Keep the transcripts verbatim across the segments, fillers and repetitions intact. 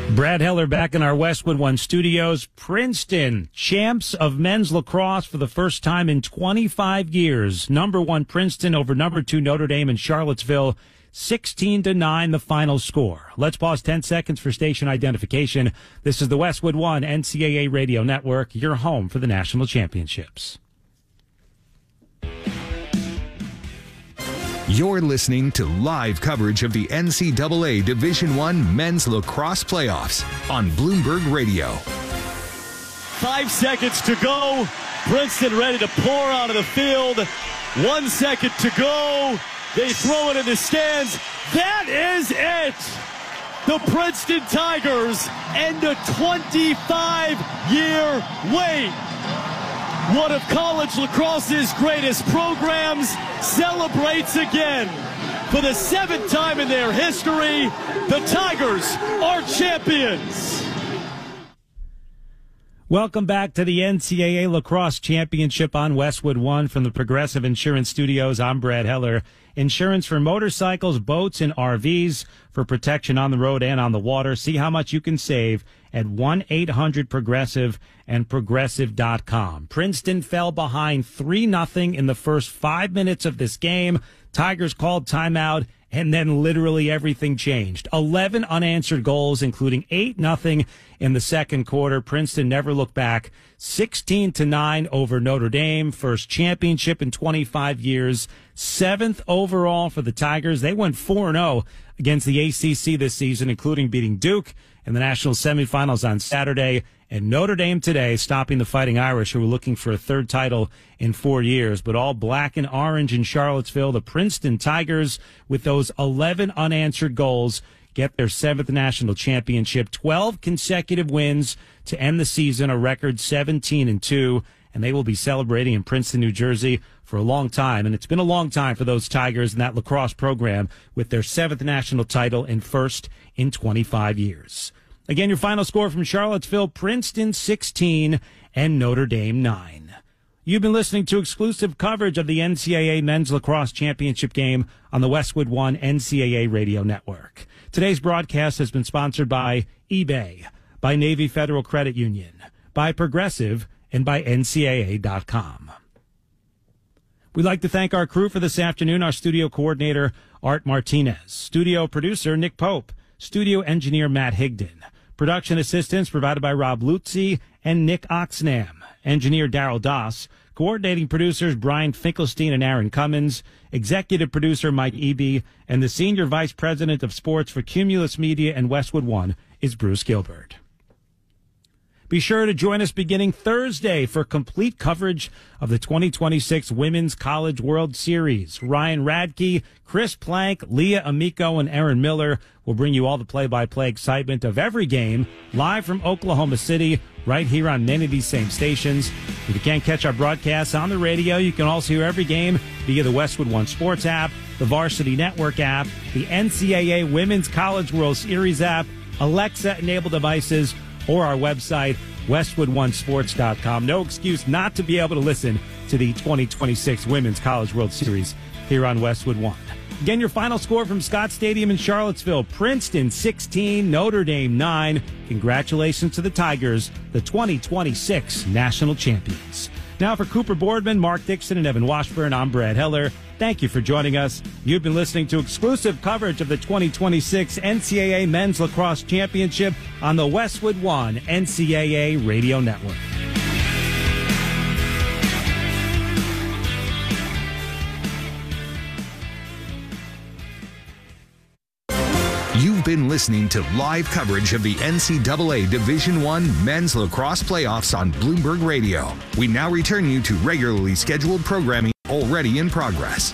Brad Heller back in our Westwood One studios. Princeton, champs of men's lacrosse for the first time in twenty-five years. Number one Princeton over number two Notre Dame in Charlottesville. sixteen to nine the final score. Let's pause ten seconds for station identification. This is the Westwood One N C double A Radio Network, your home for the national championships. You're listening to live coverage of the N C double A Division One Men's Lacrosse Playoffs on Bloomberg Radio. Five seconds to go. Princeton ready to pour onto the field. One second to go. They throw it in the stands. That is it. The Princeton Tigers end a twenty-five year wait. One of college lacrosse's greatest programs celebrates again. For the seventh time in their history, the Tigers are champions. Welcome back to the N C double A Lacrosse Championship on Westwood One from the Progressive Insurance Studios. I'm Brad Heller. Insurance for motorcycles, boats, and R Vs for protection on the road and on the water. See how much you can save at one eight hundred progressive and progressive dot com. Princeton fell behind three nothing in the first five minutes of this game. Tigers called timeout, and then literally everything changed. eleven unanswered goals, including eight nothing in the second quarter. Princeton never looked back. sixteen to nine over Notre Dame. First championship in twenty-five years. Seventh overall for the Tigers. They went four and oh against the A C C this season, including beating Duke in the national semifinals on Saturday. And Notre Dame today stopping the Fighting Irish, who were looking for a third title in four years. But all black and orange in Charlottesville. The Princeton Tigers, with those eleven unanswered goals, get their seventh national championship. twelve consecutive wins to end the season, a record seventeen and two. And they will be celebrating in Princeton, New Jersey for a long time. And it's been a long time for those Tigers and that lacrosse program with their seventh national title and first in twenty-five years. Again, your final score from Charlottesville, Princeton sixteen and Notre Dame nine. You've been listening to exclusive coverage of the N C double A Men's Lacrosse Championship game on the Westwood One N C double A Radio Network. Today's broadcast has been sponsored by eBay, by Navy Federal Credit Union, by Progressive, and by N C double A dot com. We'd like to thank our crew for this afternoon, our studio coordinator, Art Martinez, studio producer, Nick Pope, studio engineer, Matt Higdon, production assistance provided by Rob Lutzi and Nick Oxnam, engineer Daryl Doss, coordinating producers Brian Finkelstein and Aaron Cummins, executive producer Mike Eby, and the senior vice president of sports for Cumulus Media and Westwood One is Bruce Gilbert. Be sure to join us beginning Thursday for complete coverage of the twenty twenty-six Women's College World Series. Ryan Radke, Chris Plank, Leah Amico, and Aaron Miller will bring you all the play-by-play excitement of every game live from Oklahoma City, right here on many of these same stations. If you can't catch our broadcasts on the radio, you can also hear every game via the Westwood One Sports app, the Varsity Network app, the N C double A Women's College World Series app, Alexa-enabled devices, or our website, westwood one sports dot com. No excuse not to be able to listen to the twenty twenty-six Women's College World Series here on Westwood One. Again, your final score from Scott Stadium in Charlottesville, Princeton sixteen, Notre Dame nine. Congratulations to the Tigers, the twenty twenty-six national champions. Now for Cooper Boardman, Mark Dixon, and Evan Washburn, I'm Brad Heller. Thank you for joining us. You've been listening to exclusive coverage of the twenty twenty-six N C double A Men's Lacrosse Championship on the Westwood One N C double A Radio Network. You've been listening to live coverage of the N C double A Division One Men's Lacrosse Playoffs on Bloomberg Radio. We now return you to regularly scheduled programming already in progress.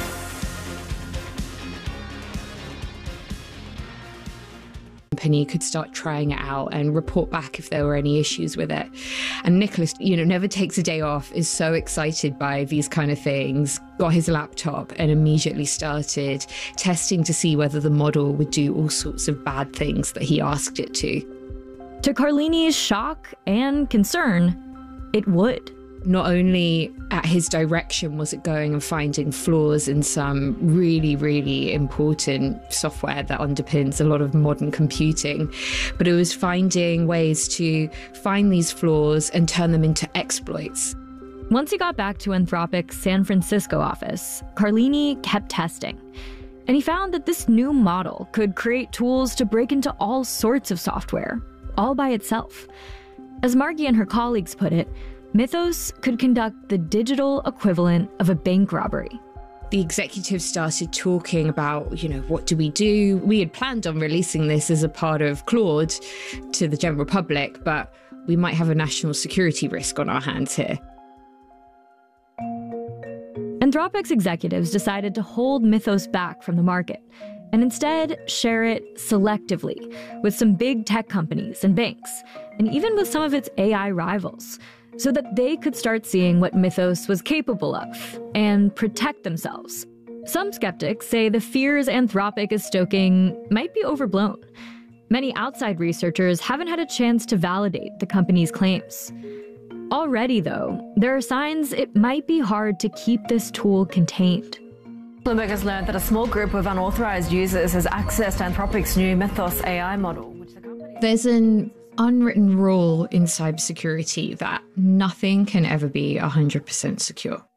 Company could start trying it out and report back if there were any issues with it. And Nicholas, you know, never takes a day off, is so excited by these kind of things, got his laptop and immediately started testing to see whether the model would do all sorts of bad things that he asked it to. To Carlini's shock and concern, it would. not only at his direction was it going and finding flaws in some really, really important software that underpins a lot of modern computing, but it was finding ways to find these flaws and turn them into exploits. Once he got back to Anthropic's San Francisco office, Carlini kept testing. And he found that this new model could create tools to break into all sorts of software, all by itself. As Margie and her colleagues put it, Mythos could conduct the digital equivalent of a bank robbery. The executives started talking about, you know, what do we do? We had planned on releasing this as a part of Claude to the general public, but we might have a national security risk on our hands here. Anthropic's executives decided to hold Mythos back from the market and instead share it selectively with some big tech companies and banks, and even with some of its A I rivals, so that they could start seeing what Mythos was capable of and protect themselves. Some skeptics say the fears Anthropic is stoking might be overblown. Many outside researchers haven't had a chance to validate the company's claims. Already, though, there are signs it might be hard to keep this tool contained. Bloomberg has learned that a small group of unauthorized users has accessed Anthropic's new Mythos A I model, which the company... There's an unwritten rule in cybersecurity that nothing can ever be one hundred percent secure.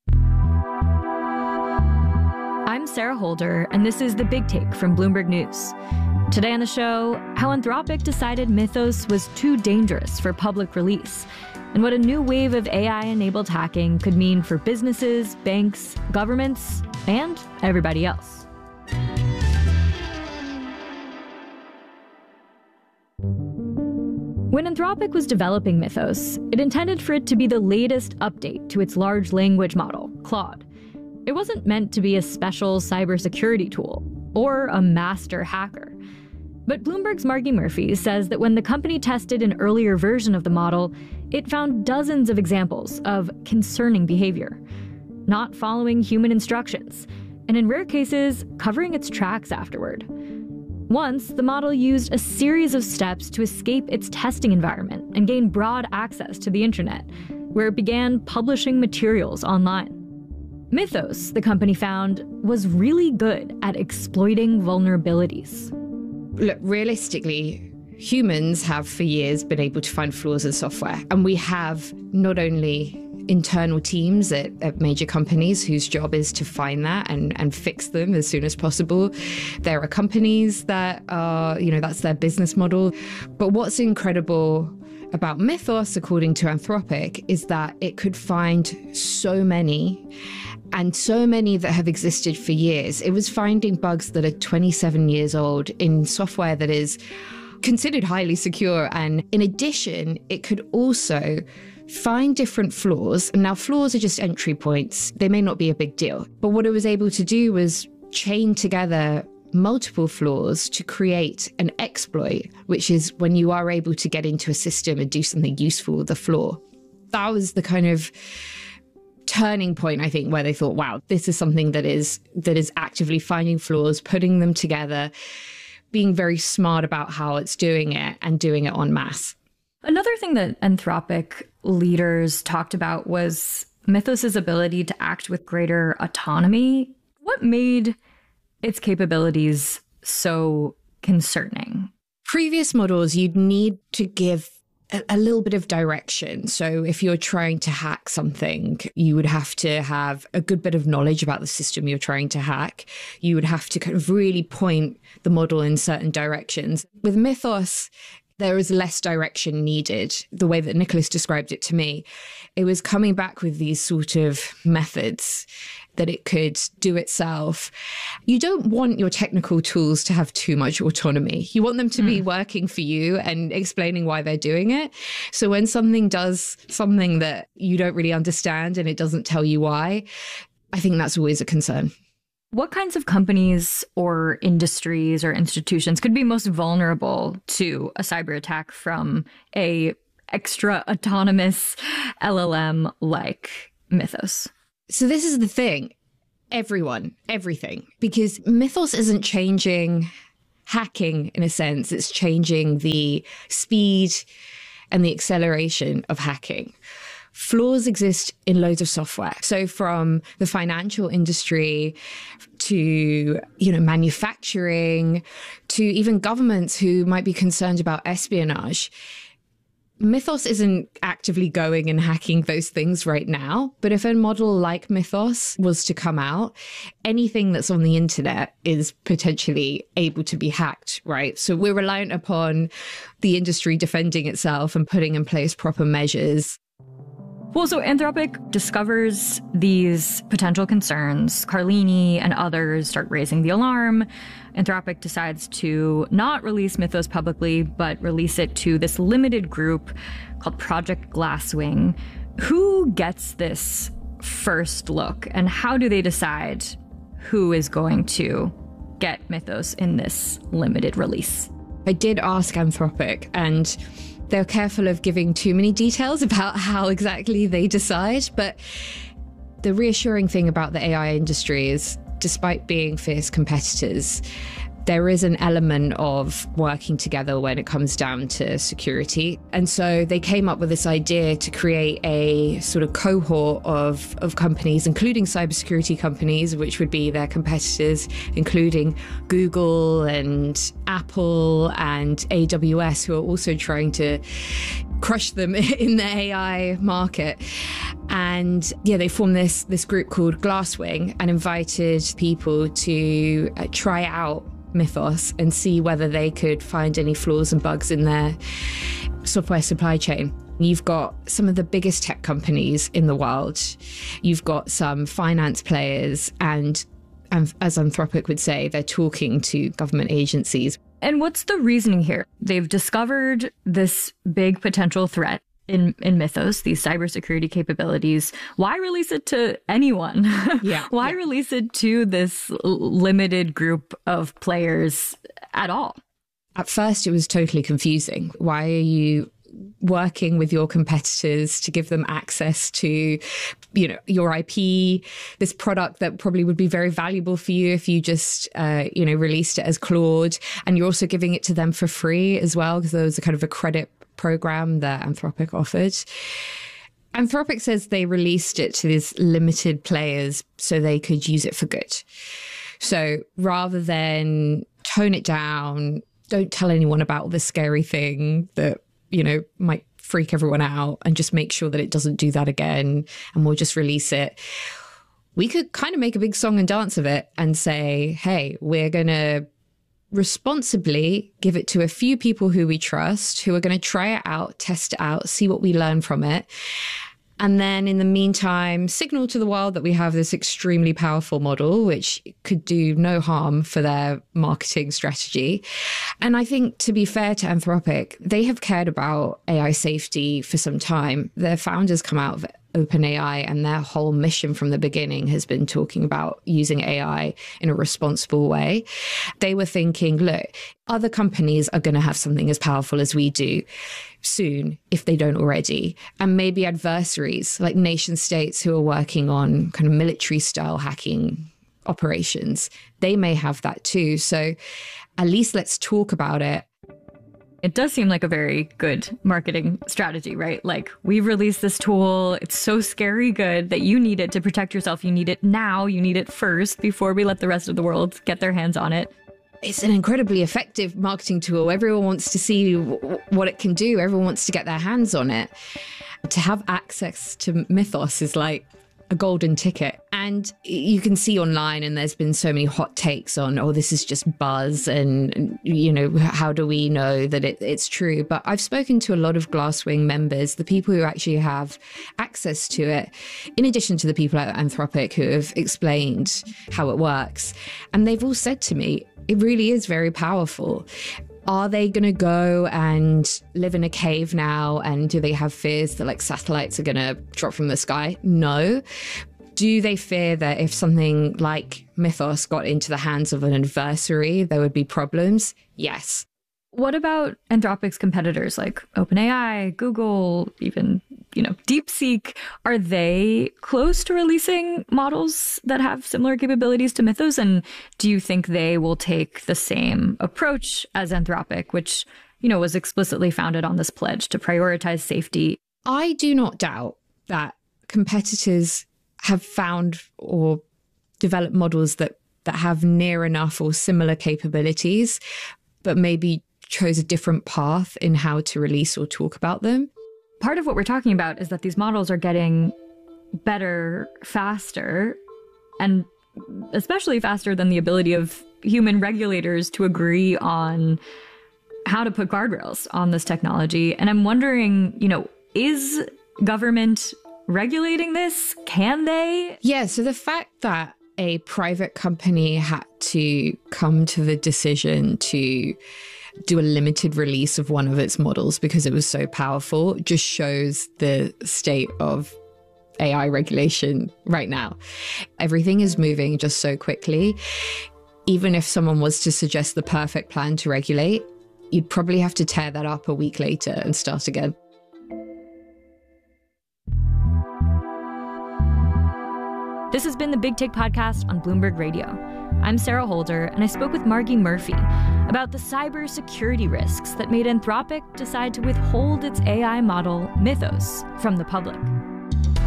I'm Sarah Holder, and this is The Big Take from Bloomberg News. Today on the show, how Anthropic decided Mythos was too dangerous for public release, and what a new wave of A I-enabled hacking could mean for businesses, banks, governments, and everybody else. When Anthropic was developing Mythos, it intended for it to be the latest update to its large language model, Claude. It wasn't meant to be a special cybersecurity tool or a master hacker. But Bloomberg's Margie Murphy says that when the company tested an earlier version of the model, it found dozens of examples of concerning behavior, not following human instructions, and in rare cases, covering its tracks afterward. Once, the model used a series of steps to escape its testing environment and gain broad access to the internet, where it began publishing materials online. Mythos, the company found, was really good at exploiting vulnerabilities. Look, realistically, humans have for years been able to find flaws in software. And we have not only internal teams at, at major companies whose job is to find that and, and fix them as soon as possible. There are companies that are, you know, that's their business model. But what's incredible about Mythos, according to Anthropic, is that it could find so many, and so many that have existed for years. It was finding bugs that are twenty-seven years old in software that is considered highly secure. And in addition, it could also find different flaws. Now, flaws are just entry points. They may not be a big deal. But what it was able to do was chain together multiple flaws to create an exploit, which is when you are able to get into a system and do something useful with the flaw. That was the kind of turning point, I think, where they thought, wow, this is something that is that is actively finding flaws, putting them together, being very smart about how it's doing it, and doing it en masse. Another thing that Anthropic leaders talked about was Mythos's ability to act with greater autonomy. What made its capabilities so concerning? Previous models, you'd need to give a, a little bit of direction. So if you're trying to hack something, you would have to have a good bit of knowledge about the system you're trying to hack. You would have to kind of really point the model in certain directions. With Mythos, there is less direction needed. The way that Nicholas described it to me, it was coming back with these sort of methods that it could do itself. You don't want your technical tools to have too much autonomy. You want them to mm. be working for you and explaining why they're doing it. So when something does something that you don't really understand and it doesn't tell you why, I think that's always a concern. What kinds of companies or industries or institutions could be most vulnerable to a cyber attack from a extra autonomous L L M like Mythos? So this is the thing. Everyone, everything. Because Mythos isn't changing hacking in a sense. It's changing the speed and the acceleration of hacking. flaws exist in loads of software. So from the financial industry to, you know, manufacturing, to even governments who might be concerned about espionage. Mythos isn't actively going and hacking those things right now, but if a model like Mythos was to come out, anything that's on the internet is potentially able to be hacked, right? So we're reliant upon the industry defending itself and putting in place proper measures. Well, so Anthropic discovers these potential concerns. Carlini and others start raising the alarm. Anthropic decides to not release Mythos publicly, but release it to this limited group called Project Glasswing. Who gets this first look, and how do they decide who is going to get Mythos in this limited release? I did ask Anthropic, and they're careful of giving too many details about how exactly they decide. But the reassuring thing about the A I industry is, despite being fierce competitors, there is an element of working together when it comes down to security. And so they came up with this idea to create a sort of cohort of, of companies, including cybersecurity companies, which would be their competitors, including Google and Apple and A W S, who are also trying to crush them in the A I market. And yeah, they formed this, this group called Glasswing and invited people to uh, try out Mythos and see whether they could find any flaws and bugs in their software supply chain. You've got some of the biggest tech companies in the world. You've got some finance players, and, and as Anthropic would say, they're talking to government agencies. And what's the reasoning here? They've discovered this big potential threat in, in Mythos, these cybersecurity capabilities. Why release it to anyone? Yeah. Why yeah. release it to this limited group of players at all? At first, it was totally confusing. Why are you working with your competitors to give them access to, you know, your I P, this product that probably would be very valuable for you if you just, uh, you know, released it as Claude, and you're also giving it to them for free as well, because there was a kind of a credit program that Anthropic offered. Anthropic says they released it to these limited players so they could use it for good. So rather than tone it down, don't tell anyone about this scary thing that, you know, might freak everyone out, and just make sure that it doesn't do that again, and we'll just release it. We could kind of make a big song and dance of it and say, hey, we're going to responsibly give it to a few people who we trust, who are going to try it out, test it out, see what we learn from it. And then in the meantime, signal to the world that we have this extremely powerful model, which could do no harm for their marketing strategy. And I think, to be fair to Anthropic, they have cared about A I safety for some time. Their founders come out of OpenAI, and their whole mission from the beginning has been talking about using A I in a responsible way. They were thinking, look, other companies are going to have something as powerful as we do soon, if they don't already. And maybe adversaries like nation states who are working on kind of military style hacking operations, they may have that too. So at least let's talk about it. It does seem like a very good marketing strategy, right? Like, we've released this tool. It's so scary good that you need it to protect yourself. You need it now. You need it first before we let the rest of the world get their hands on it. It's an incredibly effective marketing tool. Everyone wants to see w- what it can do. Everyone wants to get their hands on it. To have access to Mythos is like a golden ticket. And you can see online, and there's been so many hot takes on, oh, this is just buzz, and, you know, how do we know that it, it's true? But I've spoken to a lot of Glasswing members, the people who actually have access to it, in addition to the people at Anthropic who have explained how it works. And they've all said to me, it really is very powerful. Are they going to go and live in a cave now? And do they have fears that, like, satellites are going to drop from the sky? No. Do they fear that if something like Mythos got into the hands of an adversary, there would be problems? Yes. What about Anthropic's competitors like OpenAI, Google, even, you know, DeepSeek? Are they close to releasing models that have similar capabilities to Mythos? And do you think they will take the same approach as Anthropic, which, you know, was explicitly founded on this pledge to prioritize safety? I do not doubt that competitors have found or developed models that, that have near enough or similar capabilities, but maybe chose a different path in how to release or talk about them. Part of what we're talking about is that these models are getting better faster, and especially faster than the ability of human regulators to agree on how to put guardrails on this technology. And I'm wondering, you know, is government regulating this? Can they? Yeah, so the fact that a private company had to come to the decision to do a limited release of one of its models because it was so powerful just shows the state of A I regulation right now. Everything is moving just so quickly. Even if someone was to suggest the perfect plan to regulate, you'd probably have to tear that up a week later and start again. This has been the Big Take Podcast on Bloomberg Radio. I'm Sarah Holder, and I spoke with Margie Murphy about the cybersecurity risks that made Anthropic decide to withhold its A I model, Mythos, from the public.